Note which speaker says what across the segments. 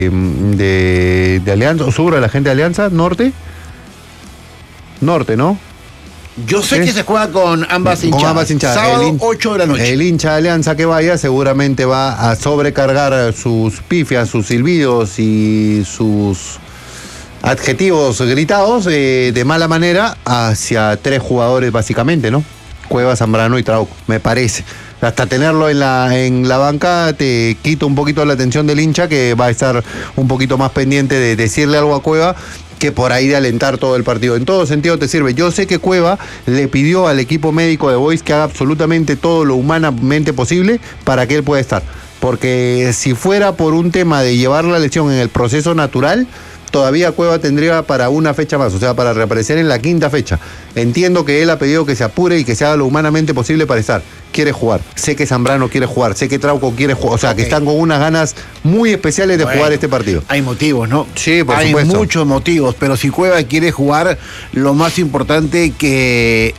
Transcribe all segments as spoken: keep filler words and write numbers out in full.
Speaker 1: de, de Alianza, ¿sur a la gente de Alianza? ¿Norte? Norte, ¿no?
Speaker 2: Yo sé ¿Eh? que se juega con ambas hinchadas.
Speaker 1: Con ambas hinchadas.
Speaker 2: Sábado,
Speaker 1: hin,
Speaker 2: ocho de la noche.
Speaker 1: El hincha de Alianza que vaya seguramente va a sobrecargar sus pifias, sus silbidos y sus adjetivos gritados eh, de mala manera hacia tres jugadores básicamente, ¿no? Cueva, Zambrano y Trauco, me parece. Hasta tenerlo en la, en la banca te quita un poquito la atención del hincha, que va a estar un poquito más pendiente de decirle algo a Cueva que por ahí de alentar todo el partido. En todo sentido te sirve. Yo sé que Cueva le pidió al equipo médico de Boys que haga absolutamente todo lo humanamente posible para que él pueda estar. Porque si fuera por un tema de llevar la lesión en el proceso natural, todavía Cueva tendría para una fecha más, o sea, para reaparecer en la quinta fecha. Entiendo que él ha pedido que se apure y que se haga lo humanamente posible para estar. Quiere jugar. Sé que Zambrano quiere jugar, sé que Trauco quiere jugar, o sea, okay, que están con unas ganas muy especiales de bueno, jugar este partido.
Speaker 2: Hay motivos, ¿no?
Speaker 1: Sí, por
Speaker 2: hay
Speaker 1: supuesto.
Speaker 2: Hay muchos motivos, pero si Cueva quiere jugar, lo más importante que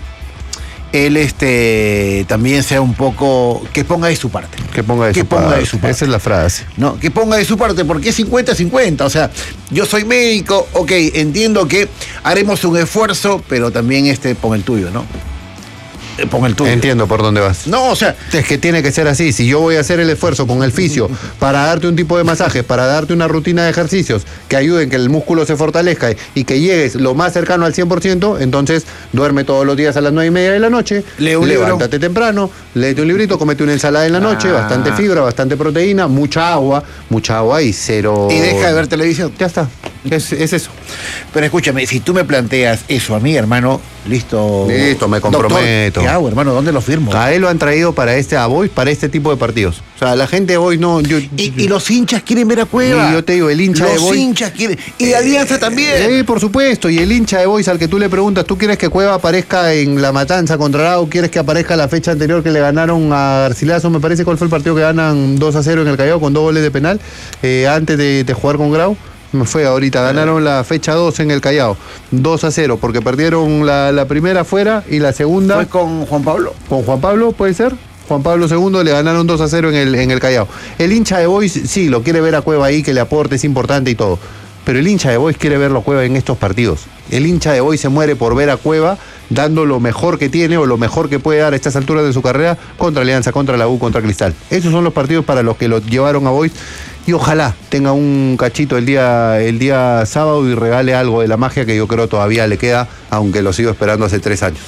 Speaker 2: él este también sea un poco, que ponga de su parte.
Speaker 1: Que ponga de,
Speaker 2: que
Speaker 1: su,
Speaker 2: ponga
Speaker 1: parte.
Speaker 2: de su parte.
Speaker 1: Esa es la frase.
Speaker 2: No, que ponga de su parte, porque es cincuenta cincuenta. O sea, yo soy médico, ok, entiendo que haremos un esfuerzo, pero también este pon el tuyo, ¿no? Eh, pon el tuyo.
Speaker 1: Entiendo por dónde vas.
Speaker 2: No, o sea,
Speaker 1: es que tiene que ser así. Si yo voy a hacer el esfuerzo con el fisio para darte un tipo de masajes, para darte una rutina de ejercicios que ayuden que el músculo se fortalezca y que llegues lo más cercano al cien por ciento, entonces duerme todos los días a las nueve y media de la noche,
Speaker 2: lee un
Speaker 1: levántate
Speaker 2: libro.
Speaker 1: temprano, léete un librito, comete una ensalada en la noche, ah. bastante fibra, bastante proteína, mucha agua, mucha agua y cero...
Speaker 2: Y deja de ver televisión.
Speaker 1: Ya está, es, es eso.
Speaker 2: Pero escúchame, si tú me planteas eso a mí, hermano, listo.
Speaker 1: Listo, me comprometo.
Speaker 2: Doctor, ¿qué hago, hermano? ¿Dónde lo firmo?
Speaker 1: A él lo han traído para este a Boys, para este tipo de partidos. O sea, la gente hoy no... Yo,
Speaker 2: y, y los hinchas quieren ver a Cueva.
Speaker 1: Y yo te digo, el hincha
Speaker 2: los
Speaker 1: de Boys...
Speaker 2: Los hinchas quieren... Y de Alianza también.
Speaker 1: Sí, por supuesto. Y el hincha de Boys al que tú le preguntas, ¿tú quieres que Cueva aparezca en la matanza contra Arau? ¿Quieres que aparezca la fecha anterior que le ganaron a Garcilaso? Me parece, ¿cuál fue el partido que ganan dos a cero en el Callao con dos goles de penal? Eh, antes de, de jugar con Grau. Me fue ahorita, ganaron la fecha dos en el Callao, dos a cero, porque perdieron la, la primera fuera y la segunda...
Speaker 2: ¿Fue con Juan Pablo?
Speaker 1: ¿Con Juan Pablo, puede ser? Juan Pablo segundo, le ganaron dos a cero en el, en el Callao. El hincha de Boys, sí, lo quiere ver a Cueva ahí, que le aporte, es importante y todo. Pero el hincha de Boys quiere verlo a Cueva en estos partidos. El hincha de Boys se muere por ver a Cueva dando lo mejor que tiene o lo mejor que puede dar a estas alturas de su carrera contra Alianza, contra la U, contra Cristal. Esos son los partidos para los que lo llevaron a Boys. Y ojalá tenga un cachito el día, el día sábado y regale algo de la magia que yo creo todavía le queda, aunque lo sigo esperando hace tres años.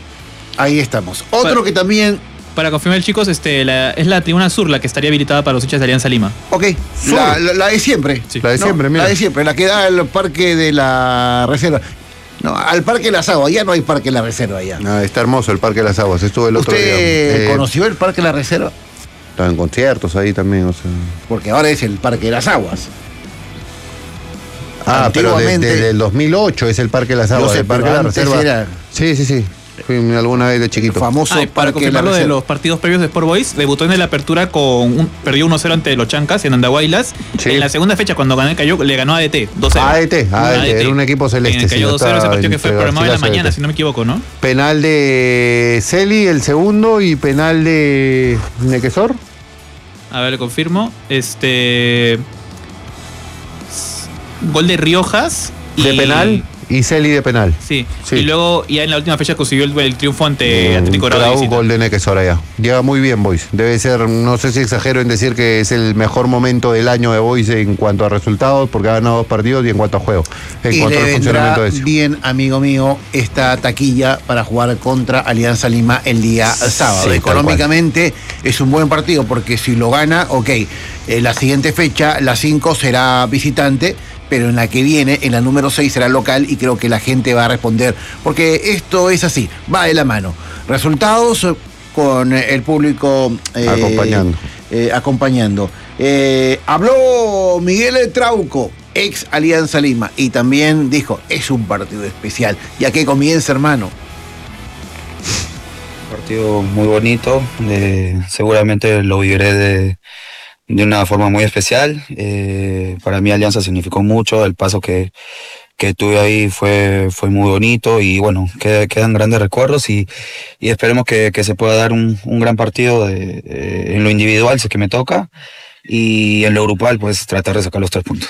Speaker 2: Ahí estamos. Otro para, que también...
Speaker 3: Para confirmar, chicos, este, la, es la tribuna sur la que estaría habilitada para los hinchas de Alianza Lima.
Speaker 2: Ok, la, la, la de siempre.
Speaker 1: Sí. La de no, siempre, mira.
Speaker 2: La de siempre, la que da al parque de la reserva. No, al Parque de las Aguas, ya no hay Parque de la Reserva ya.
Speaker 1: Ah, está hermoso el Parque de las Aguas, estuve el otro día.
Speaker 2: ¿Usted eh, conoció el Parque de la Reserva?
Speaker 1: Estaba en conciertos ahí también, o sea.
Speaker 2: Porque ahora es el Parque de las Aguas.
Speaker 1: Ah, pero desde de, de, el dos mil ocho es el Parque de las Aguas.
Speaker 2: Yo sé,
Speaker 1: el Parque
Speaker 2: de
Speaker 1: la Reserva.
Speaker 2: Era...
Speaker 1: Sí, sí, sí. Fui alguna vez de chiquito.
Speaker 2: El famoso
Speaker 3: ah, para confirmar lo de los partidos previos de Sport Boys, debutó en la apertura con un, perdió uno cero ante los Chancas en Andahuaylas. Sí. En la segunda fecha, cuando ganó el Callao, le ganó a A D T dos cero.
Speaker 1: A D T, A D T, era un equipo celeste.
Speaker 3: En el Callao dos cero, ese partido que fue programado en la mañana, si no me equivoco, ¿no?
Speaker 1: Penal de Celi, el segundo, y penal de Nequesor.
Speaker 3: A ver, le confirmo. Este. Gol de Riojas.
Speaker 1: De y... penal. Y Celi de penal.
Speaker 3: Sí. sí. Y luego ya en la última fecha consiguió el, el triunfo ante mm, Atlético
Speaker 1: Grau. Gol de Nequesor allá. Llega muy bien Boys. Debe ser, no sé si exagero en decir que es el mejor momento del año de Boys en cuanto a resultados, porque ha ganado dos partidos y en cuanto a juego. En
Speaker 2: y
Speaker 1: cuanto
Speaker 2: le
Speaker 1: al funcionamiento de eso.
Speaker 2: Bien, amigo mío, esta taquilla para jugar contra Alianza Lima el día sábado. Sí, económicamente es un buen partido, porque si lo gana, ok. Eh, la siguiente fecha, la cinco, será visitante, pero en la que viene, en la número seis, será local, y creo que la gente va a responder, porque esto es así, va de la mano. Resultados con el público
Speaker 1: eh, acompañando.
Speaker 2: Eh, acompañando. Eh, habló Miguel Trauco, ex Alianza Lima, y también dijo, es un partido especial. ¿Y a qué comienza, hermano?
Speaker 4: Un partido muy bonito, eh, seguramente lo viviré de... de una forma muy especial. Eh, para mí Alianza significó mucho, el paso que, que tuve ahí fue, fue muy bonito, y bueno, qued, quedan grandes recuerdos, y, y esperemos que, que se pueda dar un, un gran partido de, de, en lo individual, si es que me toca, y en lo grupal pues tratar de sacar los tres puntos.